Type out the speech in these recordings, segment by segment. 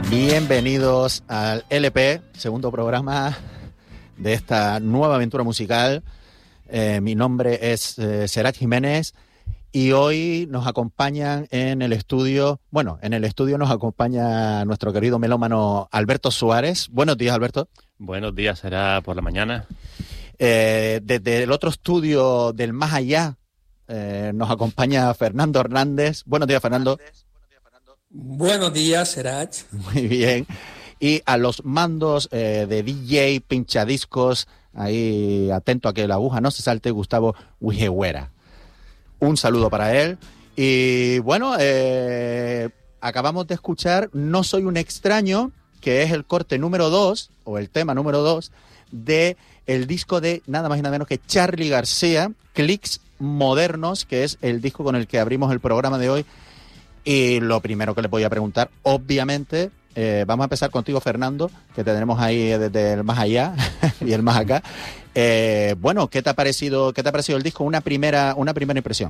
Bienvenidos al LP, segundo programa de esta nueva aventura musical. Mi nombre es Serach Jiménez y hoy nos acompañan en el estudio, nos acompaña nuestro querido melómano Alberto Suárez. Buenos días, Alberto. Buenos días, será por la mañana. Desde el otro estudio del más allá nos acompaña Fernando Hernández. Buenos días, Fernando. Buenos días, Serach. Muy bien. Y a los mandos de DJ, pinchadiscos, ahí atento a que la aguja no se salte, Gustavo Huijehuera. Un saludo para él. Y bueno, acabamos de escuchar No Soy un Extraño, que es el corte número 2, o el tema número 2, de el disco de nada más y nada menos que Charly García, Clics Modernos, que es el disco con el que abrimos el programa de hoy. Y lo primero que les voy a preguntar, obviamente, vamos a empezar contigo, Fernando, que te tenemos ahí desde el más allá y el más acá. Bueno, ¿qué te ha parecido el disco? Una primera impresión.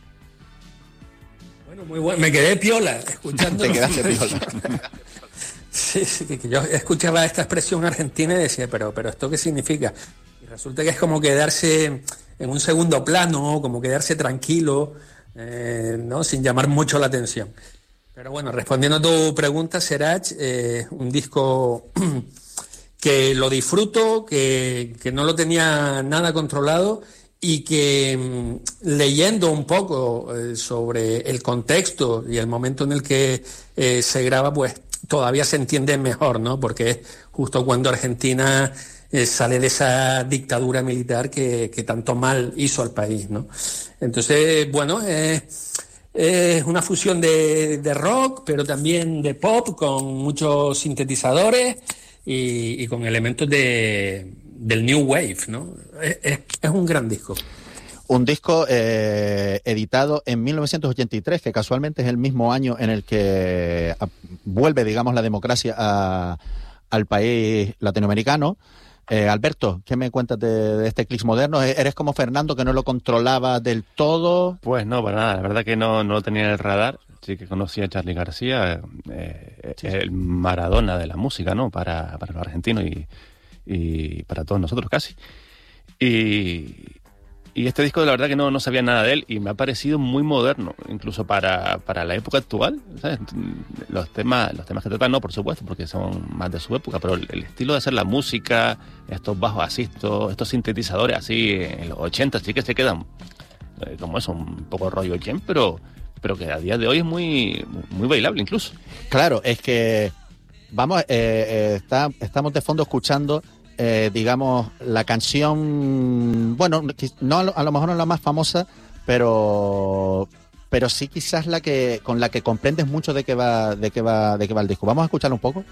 Bueno, muy bueno. Me quedé piola escuchando. Te quedaste piola. Sí, que yo escuchaba esta expresión argentina y decía, pero ¿esto qué significa? Y resulta que es como quedarse en un segundo plano, como quedarse tranquilo, ¿no? Sin llamar mucho la atención. Pero bueno, respondiendo a tu pregunta, Serach, un disco que lo disfruto, que no lo tenía nada controlado y que leyendo un poco sobre el contexto y el momento en el que se graba, pues todavía se entiende mejor, ¿no? Porque es justo cuando Argentina sale de esa dictadura militar que tanto mal hizo al país, ¿no? Entonces, bueno, es una fusión de rock, pero también de pop, con muchos sintetizadores y con elementos del New Wave, ¿no? Es un gran disco. Un disco editado en 1983, que casualmente es el mismo año en el que vuelve, digamos, la democracia al país latinoamericano. Alberto, ¿qué me cuentas de este Clics Moderno? ¿Eres como Fernando, que no lo controlaba del todo? Pues no, para nada. La verdad que no lo tenía en el radar. Sí que conocía a Charly García, sí. El Maradona de la música, ¿no? Para los argentinos y para todos nosotros casi. Y este disco, la verdad que no sabía nada de él y me ha parecido muy moderno, incluso para la época actual, ¿sabes? Los temas que tratan, no, por supuesto, porque son más de su época, pero el estilo de hacer la música, estos bajos así, estos sintetizadores así en los 80 sí que se quedan como eso, un poco rollo jam, pero que a día de hoy es muy, muy bailable incluso. Claro, es que vamos, estamos de fondo escuchando digamos, la canción, bueno, no a lo mejor no la más famosa, pero sí quizás con la que comprendes mucho de qué va el disco. Vamos a escucharlo un poco.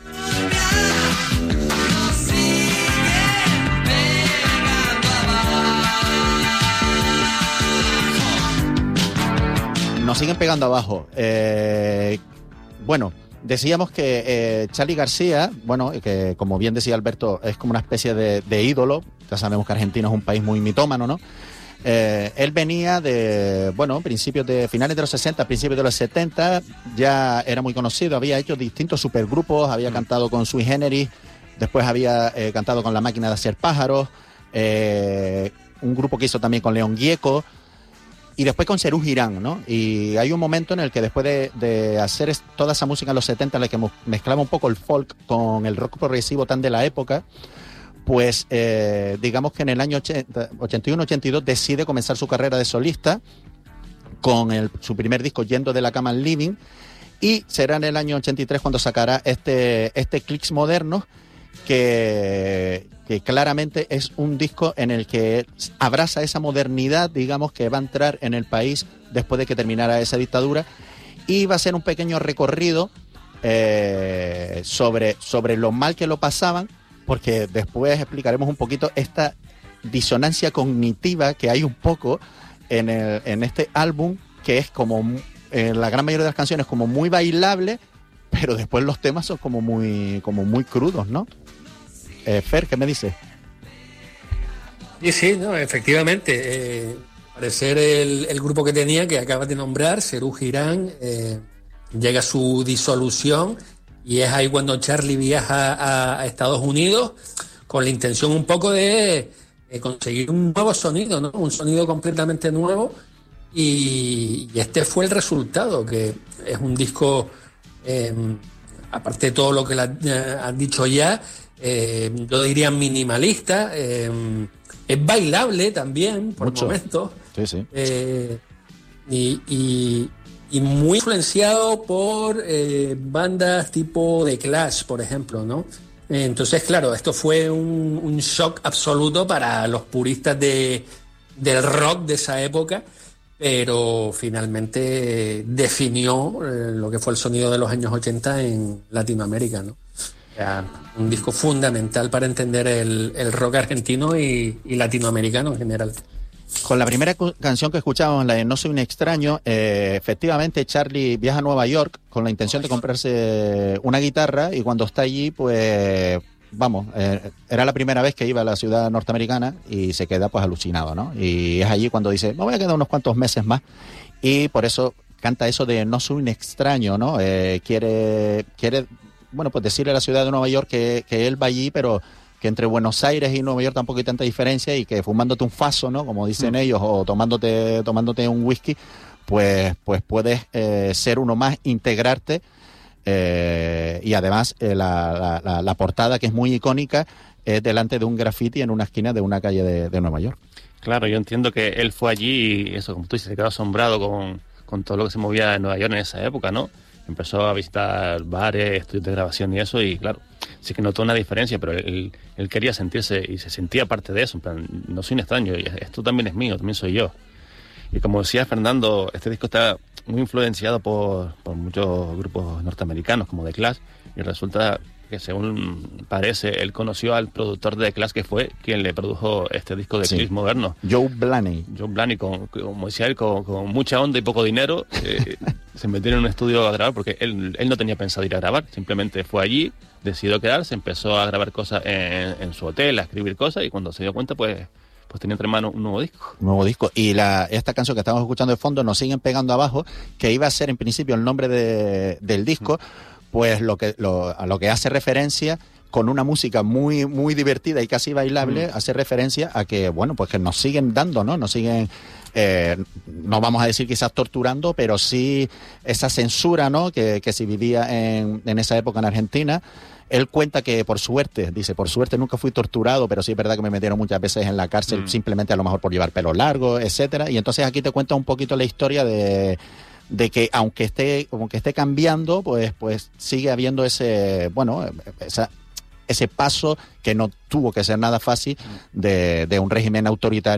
Nos siguen pegando abajo. Bueno, decíamos que Charly García, bueno, que como bien decía Alberto, es como una especie de ídolo. Ya sabemos que Argentina es un país muy mitómano, ¿no? Él venía de, bueno, finales de los 60, principios de los 70, ya era muy conocido, había hecho distintos supergrupos, había cantado con Sui Generis, después había cantado con La Máquina de Hacer Pájaros, un grupo que hizo también con León Gieco, y después con Serú Girán, ¿no? Y hay un momento en el que después de hacer toda esa música en los 70, en la que mezclaba un poco el folk con el rock progresivo tan de la época, pues digamos que en el año 81-82 decide comenzar su carrera de solista con su primer disco, Yendo de la Cama al Living, y será en el año 83 cuando sacará este Clics Modernos, que claramente es un disco en el que abraza esa modernidad, digamos, que va a entrar en el país después de que terminara esa dictadura, y va a ser un pequeño recorrido sobre lo mal que lo pasaban, porque después explicaremos un poquito esta disonancia cognitiva que hay un poco en este álbum, que es como la gran mayoría de las canciones como muy bailable, pero después los temas son como muy crudos, ¿no? Fer, ¿qué me dices? Sí, no, efectivamente. Parecer el grupo que tenía, que acabas de nombrar, Serú Girán, llega a su disolución Y es ahí cuando Charlie viaja a Estados Unidos con la intención un poco de conseguir un nuevo sonido, ¿no? Un sonido completamente nuevo. Y este fue el resultado, que es un disco, aparte de todo lo que has dicho ya, yo diría minimalista, es bailable también por momentos. Sí, sí. Y muy influenciado por bandas tipo The Clash, por ejemplo, ¿no? Entonces, claro, esto fue un shock absoluto para los puristas del rock de esa época, pero finalmente definió lo que fue el sonido de los años 80 en Latinoamérica, ¿no? O sea, un disco fundamental para entender el rock argentino y latinoamericano en general. Con la primera canción que escuchábamos, la de No soy un extraño, efectivamente Charlie viaja a Nueva York con la intención de comprarse una guitarra, y cuando está allí, pues, vamos, era la primera vez que iba a la ciudad norteamericana y se queda pues alucinado, ¿no? Y es allí cuando dice, me voy a quedar unos cuantos meses más, y por eso canta eso de No soy un extraño, ¿no? Quiere, bueno, pues decirle a la ciudad de Nueva York que él va allí, pero que entre Buenos Aires y Nueva York tampoco hay tanta diferencia, y que fumándote un faso, ¿no? Como dicen ellos, o tomándote un whisky, pues puedes ser uno más, integrarte, y además la portada, que es muy icónica, es delante de un graffiti en una esquina de una calle de Nueva York. Claro, yo entiendo que él fue allí y eso, como tú dices, se quedó asombrado con todo lo que se movía en Nueva York en esa época, ¿no? Empezó a visitar bares, estudios de grabación y eso, y claro, sí que notó una diferencia, pero él quería sentirse, y se sentía parte de eso, en plan, no soy un extraño, esto también es mío, también soy yo. Y como decía Fernando, este disco está muy influenciado por muchos grupos norteamericanos, como The Clash, y resulta que, según parece, él conoció al productor de The Clash, que fue quien le produjo este disco de Eclipse Moderno. Joe Blaney, como decía él, con mucha onda y poco dinero, se metió en un estudio a grabar, porque él no tenía pensado ir a grabar, simplemente fue allí, decidió quedarse, empezó a grabar cosas en su hotel, a escribir cosas, y cuando se dio cuenta, pues tenía entre manos un nuevo disco. Y esta canción que estamos escuchando de fondo, Nos siguen pegando abajo, que iba a ser en principio el nombre del disco, pues a lo que hace referencia, con una música muy muy divertida y casi bailable, hace referencia a que, bueno, pues que nos siguen dando, ¿no? Nos siguen, no vamos a decir quizás torturando, pero sí esa censura, ¿no? Que se vivía en esa época en Argentina. Él cuenta que por suerte nunca fui torturado, pero sí es verdad que me metieron muchas veces en la cárcel, simplemente a lo mejor por llevar pelo largo, etcétera. Y entonces aquí te cuenta un poquito la historia de que aunque esté cambiando, pues sigue habiendo ese paso, que no tuvo que ser nada fácil, de un régimen autoritario